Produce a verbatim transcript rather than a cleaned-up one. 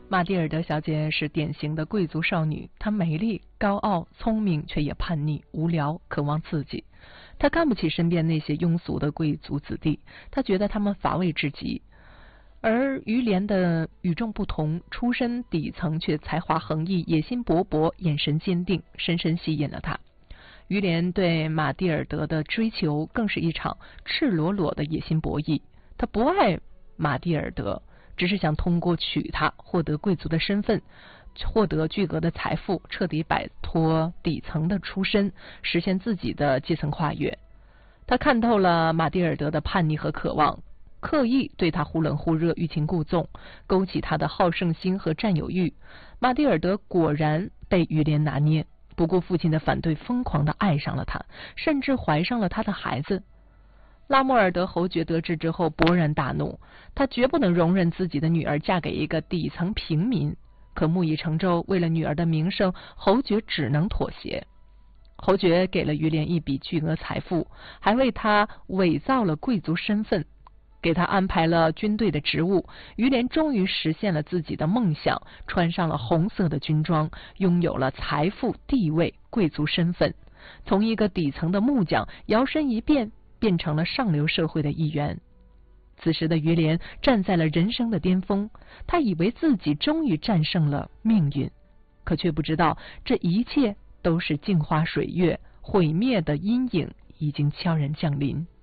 玛蒂尔德小姐是典型的贵族少女，她美丽、高傲、聪明，却也叛逆、无聊，渴望刺激。她看不起身边那些庸俗的贵族子弟，她觉得他们乏味至极。而于连的与众不同，出身底层却才华横溢、野心勃勃、眼神坚定，深深吸引了她。于连对玛蒂尔德的追求更是一场赤裸裸的野心博弈。他不爱玛蒂尔德，只是想通过娶她获得贵族的身份，获得巨额的财富，彻底摆脱底层的出身，实现自己的阶层跨越。他看透了玛蒂尔德的叛逆和渴望，刻意对他忽冷忽热、欲擒故纵，勾起他的好胜心和占有欲。玛蒂尔德果然被于连拿捏，不顾父亲的反对，疯狂地爱上了他，甚至怀上了他的孩子。拉莫尔德侯爵得知之后勃然大怒，他绝不能容忍自己的女儿嫁给一个底层平民。可木已成舟，为了女儿的名声，侯爵只能妥协。侯爵给了于连一笔巨额财富，还为他伪造了贵族身份，给他安排了军队的职务。于连终于实现了自己的梦想，穿上了红色的军装，拥有了财富、地位、贵族身份，从一个底层的木匠摇身一变，变成了上流社会的一员。此时的于连站在了人生的巅峰，他以为自己终于战胜了命运，可却不知道这一切都是镜花水月，毁灭的阴影已经悄然降临。